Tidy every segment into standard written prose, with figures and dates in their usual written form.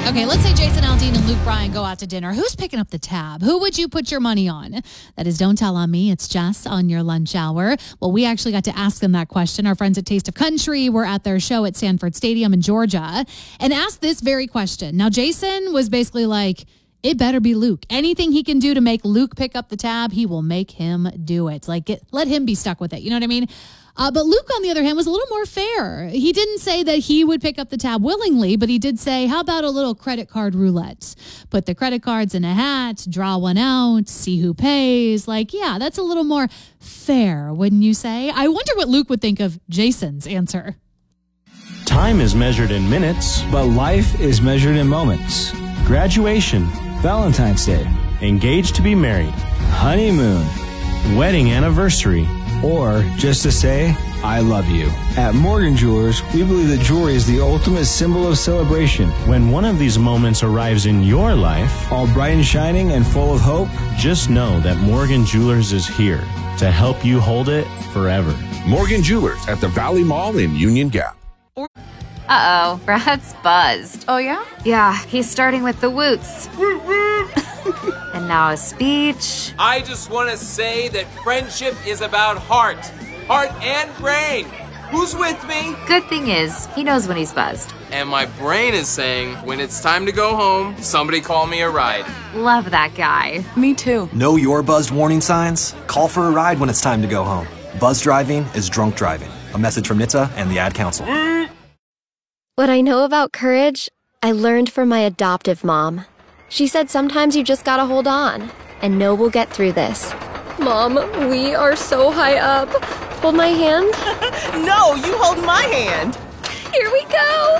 Okay, let's say Jason Aldean and Luke Bryan go out to dinner. Who's picking up the tab? Who would you put your money on? That is Don't Tell on Me. It's Jess on your lunch hour. Well, we actually got to ask them that question. Our friends at Taste of Country were at their show at Sanford Stadium in Georgia and asked this very question. Now, Jason was basically like, it better be Luke. Anything he can do to make Luke pick up the tab, he will make him do it. Let him be stuck with it. You know what I mean? But Luke, on the other hand, was a little more fair. He didn't say that he would pick up the tab willingly, but he did say, how about a little credit card roulette? Put the credit cards in a hat, draw one out, see who pays. Yeah, that's a little more fair, wouldn't you say? I wonder what Luke would think of Jason's answer. Time is measured in minutes, but life is measured in moments. Graduation, Valentine's Day, engaged to be married, honeymoon, wedding anniversary, or just to say, I love you. At Morgan Jewelers, we believe that jewelry is the ultimate symbol of celebration. When one of these moments arrives in your life, all bright and shining and full of hope, just know that Morgan Jewelers is here to help you hold it forever. Morgan Jewelers at the Valley Mall in Union Gap. Uh-oh, Brad's buzzed. Oh, yeah? Yeah, he's starting with the woots. And now a speech. I just want to say that friendship is about heart and brain. Who's with me? Good thing is, he knows when he's buzzed. And my brain is saying, when it's time to go home, somebody call me a ride. Love that guy. Me too. Know your buzzed warning signs? Call for a ride when it's time to go home. Buzz driving is drunk driving. A message from NHTSA and the Ad Council. What I know about courage, I learned from my adoptive mom. She said sometimes you just gotta hold on and know we'll get through this. Mom, we are so high up. Hold my hand. No, you hold my hand. Here we go.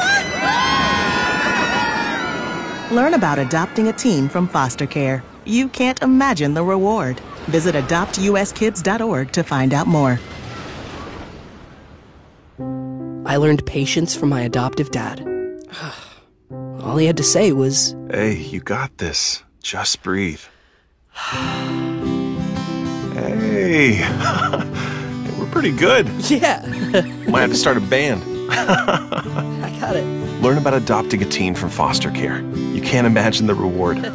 Learn about adopting a teen from foster care. You can't imagine the reward. Visit adoptuskids.org to find out more. I learned patience from my adoptive dad. All he had to say was, "Hey, you got this. Just breathe." Hey, we're pretty good. Yeah. Might have to start a band. I got it. Learn about adopting a teen from foster care. You can't imagine the reward.